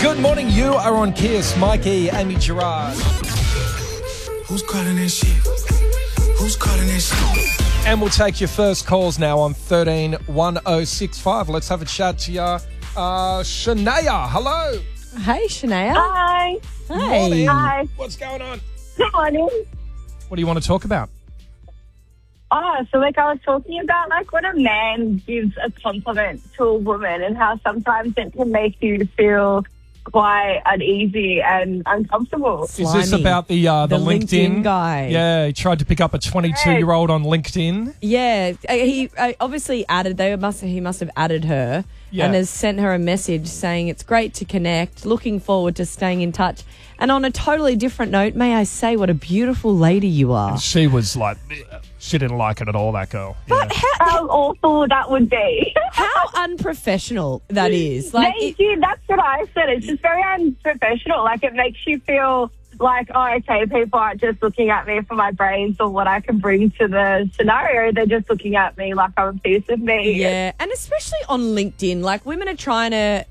Good morning, you are on Kiss. Mikey, Amy Gerard. Who's calling that shit? Who's calling that shit? And we'll take your first calls now on 131065. Let's have a chat to you. Shania, hello. Hey, Shania. Hi. Hey. Morning. Hi. What's going on? Good morning. What do you want to talk about? So I was talking about when a man gives a compliment to a woman and how sometimes it can make you feel quite uneasy and uncomfortable. Is this about the LinkedIn guy? Yeah, he tried to pick up a 22-year-old on LinkedIn. Yeah, he obviously added. He must have added her, Yeah. and has sent her a message saying it's great to connect. Looking forward to staying in touch. And on a totally different note, may I say what a beautiful lady you are. She was like, she didn't like it at all, that girl. But How awful that would be. how unprofessional that is. Thank you. That's what I said. It's just very unprofessional. It makes you feel like, oh, okay, people aren't just looking at me for my brains or what I can bring to the scenario. They're just looking at me like I'm a piece of me. Yeah, and especially on LinkedIn, women are trying to,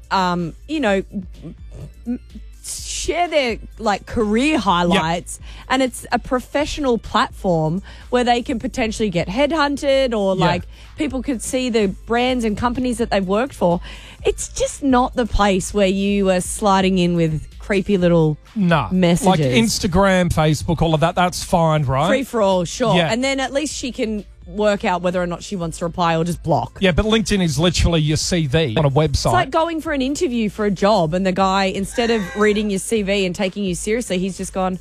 share their career highlights, and it's a professional platform where they can potentially get headhunted or people could see the brands and companies that they've worked for. It's just not the place where you are sliding in with creepy little messages. Like Instagram, Facebook, all of that, that's fine, right? Free for all, sure. Yeah. And then at least she can work out whether or not she wants to reply or just block. Yeah, but LinkedIn is literally your CV on a website. It's like going for an interview for a job and the guy, instead of reading your CV and taking you seriously, he's just gone,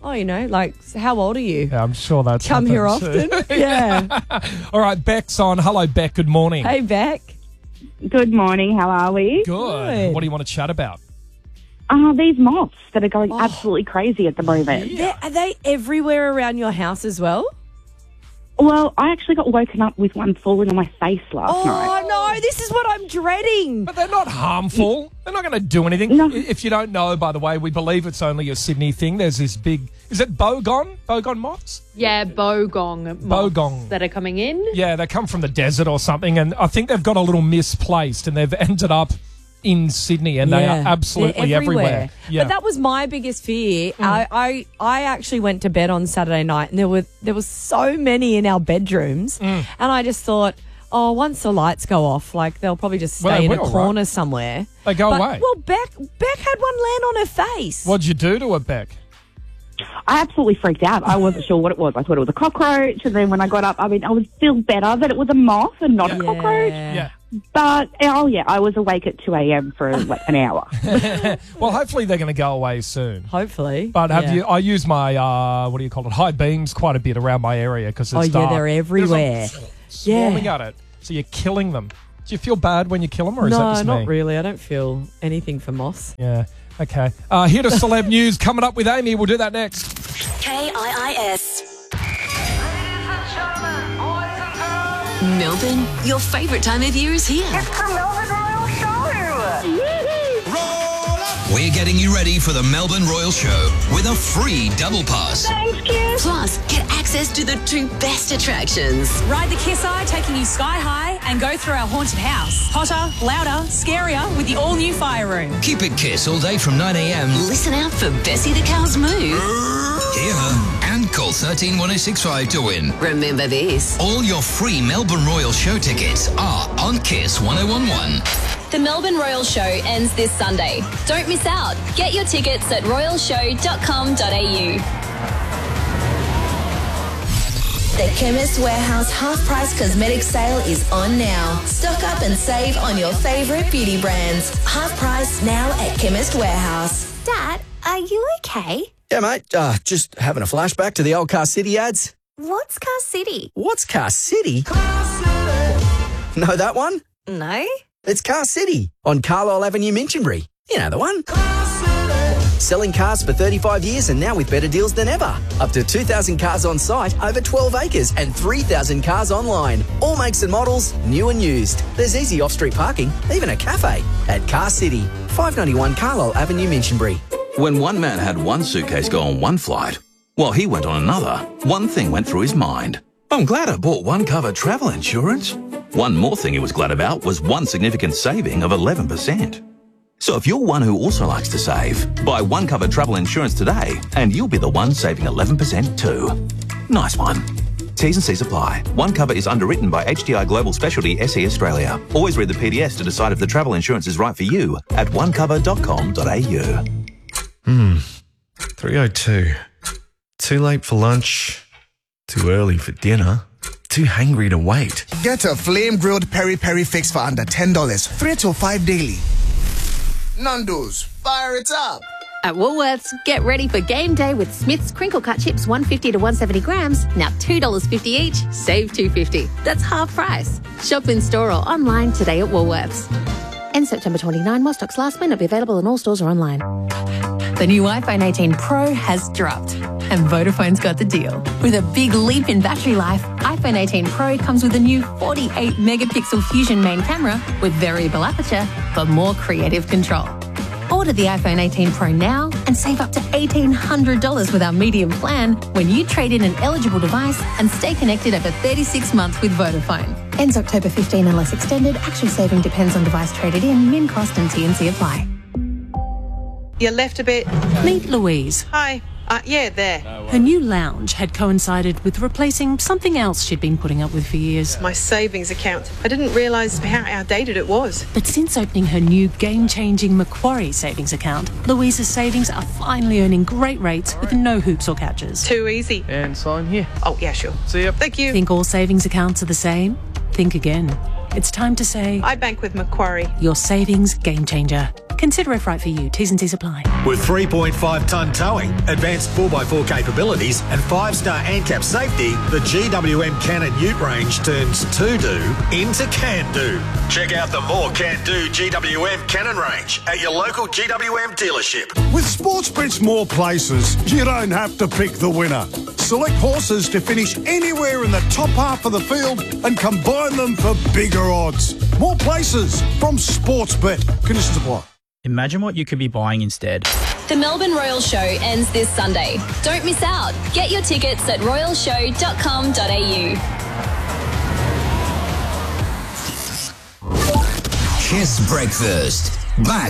how old are you? Yeah, I'm sure that's Come here happened often? too. Yeah. All right, Beck's on. Hello, Beck. Good morning. Hey, Beck. Good morning. How are we? Good. What do you want to chat about? These moths that are going absolutely crazy at the moment. Are they everywhere around your house as well? Well, I actually got woken up with one falling on my face last night. Oh, no, this is what I'm dreading. But they're not harmful. They're not going to do anything. No. If you don't know, by the way, we believe it's only a Sydney thing. There's this big... Is it Bogong? Bogong moths? Yeah, Bogong moths Bogong. that are coming in. Yeah, they come from the desert or something, and I think they've got a little misplaced, and they've ended up in Sydney, and they are absolutely They're everywhere. Yeah. But that was my biggest fear. I actually went to bed on Saturday night, and there was so many in our bedrooms, and I just thought, once the lights go off, they'll probably just stay in a corner somewhere. They go away. Well, Beck had one land on her face. What'd you do to her, Beck? I absolutely freaked out. I wasn't sure what it was. I thought it was a cockroach, and then when I got up, I was still better that it was a moth and not a cockroach. Yeah. But, I was awake at 2 a.m. for an hour. Well, hopefully they're going to go away soon. Hopefully. But I use my, high beams quite a bit around my area because it's dark. They're everywhere. Swarming at it. So you're killing them. Do you feel bad when you kill them, or is that just me? No, not really. I don't feel anything for moths. Yeah. Okay. Here to Celeb News coming up with Amy. We'll do that next. KIIS. Melbourne, your favourite time of year is here. It's the Melbourne Royal Show. We're getting you ready for the Melbourne Royal Show with a free double pass. Thanks, Kim. Plus, get access to the 2 best attractions. Ride the Kiss Eye, taking you sky high, and go through our haunted house. Hotter, louder, scarier with the all-new fire room. Keep it Kiss all day from 9 a.m. Listen out for Bessie the Cow's move. Hear her and call 131065 to win. Remember this. All your free Melbourne Royal Show tickets are on Kiss 1011. The Melbourne Royal Show ends this Sunday. Don't miss out. Get your tickets at royalshow.com.au. The Chemist Warehouse half-price cosmetic sale is on now. Stock up and save on your favourite beauty brands. Half price now at Chemist Warehouse. Dad, are you okay? Yeah, mate. Just having a flashback to the old Car City ads. What's Car City? What's Car City? Know that one? No. It's Car City on Carlisle Avenue, Minchinbury. You know the one. Selling cars for 35 years and now with better deals than ever. Up to 2,000 cars on site, over 12 acres and 3,000 cars online. All makes and models, new and used. There's easy off-street parking, even a cafe at Car City, 591 Carlisle Avenue, Minchinbury. When one man had one suitcase go on one flight, while he went on another, one thing went through his mind. I'm glad I bought one cover travel insurance. One more thing he was glad about was one significant saving of 11%. So if you're one who also likes to save, buy One Cover travel insurance today and you'll be the one saving 11% too. Nice one. T's and C's apply. One Cover is underwritten by HDI Global Specialty SE Australia. Always read the PDS to decide if the travel insurance is right for you at onecover.com.au. 3:02. Too late for lunch. Too early for dinner. Too hungry to wait. Get a flame-grilled peri-peri fix for under $10. 3 to 5 daily. Nando's, fire it up. At Woolworths, get ready for game day with Smith's crinkle cut chips 150 to 170 grams, now $2.50 each, save $2.50. That's half price. Shop in store or online today at Woolworths. End September 29, while stocks last, may not be available in all stores or online. The new iPhone 18 Pro has dropped, and Vodafone's got the deal. With a big leap in battery life, iPhone 18 Pro comes with a new 48-megapixel Fusion main camera with variable aperture for more creative control. Order the iPhone 18 Pro now and save up to $1,800 with our medium plan when you trade in an eligible device and stay connected over 36 months with Vodafone. Ends October 15 unless extended. Actual saving depends on device traded in, min cost and T&C apply. You left a bit. Meet Louise. Hi. Yeah, there. Her new lounge had coincided with replacing something else she'd been putting up with for years. My savings account. I didn't realise how outdated it was. But since opening her new game-changing Macquarie savings account, Louise's savings are finally earning great rates with no hoops or catches. Too easy. And sign here. Oh, yeah, sure. See ya. Thank you. Think all savings accounts are the same? Think again. It's time to say... I bank with Macquarie. Your savings game changer. Consider if right for you. T's and C's apply. With 3.5-tonne towing, advanced 4x4 capabilities and 5-star ANCAP safety, the GWM Cannon Ute range turns to-do into can-do. Check out the more can-do GWM Cannon range at your local GWM dealership. With Sportsbet's more places, you don't have to pick the winner. Select horses to finish anywhere in the top half of the field and combine them for bigger odds. More places from Sportsbet. Conditions apply. Imagine what you could be buying instead. The Melbourne Royal Show ends this Sunday. Don't miss out. Get your tickets at royalshow.com.au. Kiss Breakfast. Back